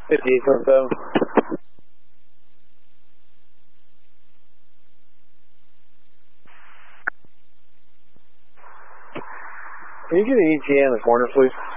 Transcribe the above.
58.7. Can you get an ETA on the corner, please?